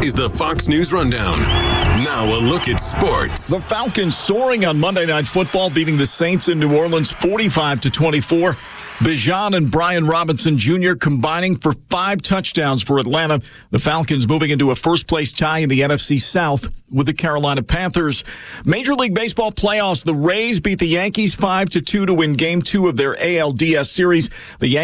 is the Fox News Rundown. Now a look at sports. The Falcons soaring on Monday Night Football, beating the Saints in New Orleans 45-24. Bijan and Brian Robinson Jr. combining for 5 touchdowns for Atlanta. The Falcons moving into a first-place tie in the NFC South with the Carolina Panthers. Major League Baseball playoffs. The Rays beat the Yankees 5-2 to win Game 2 of their ALDS series. The